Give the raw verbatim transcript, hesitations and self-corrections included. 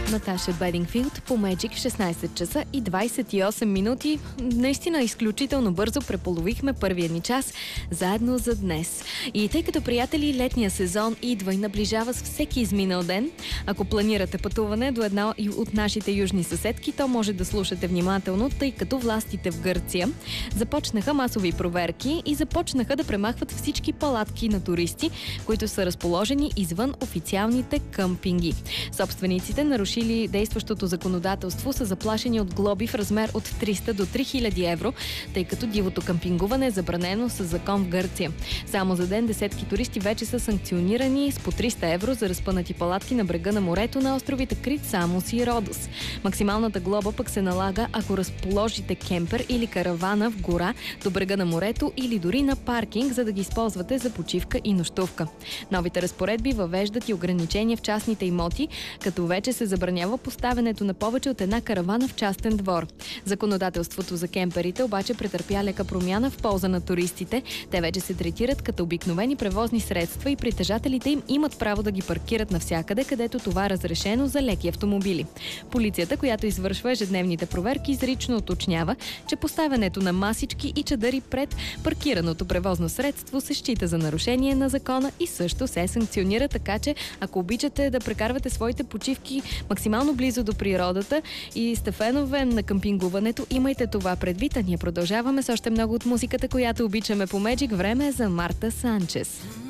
Наташа Бедингфилд по Magic в шестнайсет часа и двайсет и осем минути. Наистина изключително бързо преполовихме първия ни час заедно за днес. И тъй като, приятели, летния сезон идва и наближава с всеки изминал ден, ако планирате пътуване до една от нашите южни съседки, то може да слушате внимателно, тъй като властите в Гърция започнаха масови проверки и започнаха да премахват всички палатки на туристи, които са разположени извън официалните къмпинги. Собствениците нарушили действащото законодателство са заплашени от глоби в размер от триста до три хиляди евро, тъй като дивото къмпингуване е забранено със закон в Гърция. Само за ден десетки туристи вече са санкционирани с по триста евро за разпънати палатки на брега на морето на островите Крит, Самос и Родос. Максималната глоба пък се налага, ако разположите кемпер или каравана в гора до брега на морето или дори на паркинг, за да ги използвате за почивка и нощувка. Новите разпоредби въвеждат и ограничения в частните имоти, като вече се забранява поставянето на повече от една каравана в частен двор. Законодателството за кемперите обаче претърпя лека промяна в полза на туристите. Те вече се третират като обикновени превозни средства и притежателите им имат право да ги паркират навсякъде, където това е разрешено за леки автомобили. Полицията, която извършва ежедневните проверки, изрично уточнява, че поставянето на масички и чадъри пред паркираното превозно средство се счита за нарушение на закона и също се санкционира, така че ако обичате да прекарвате своите почивки максимално близо до природата и сте фенове на къмпингуването, имайте това предвид. А ние продължаваме с още много от музиката, която обичаме по Magic. Време е за Марта Санчес.